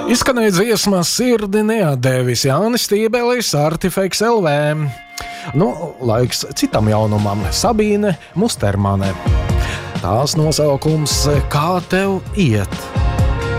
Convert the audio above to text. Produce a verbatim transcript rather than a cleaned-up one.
Izskanēja dziesma Sirdi neatdevis Jānis Stiebelis, Artifeks L V. Nu, laiks citam jaunumam – Sabīne Mustermane. Tās nosaukums Kā tev iet?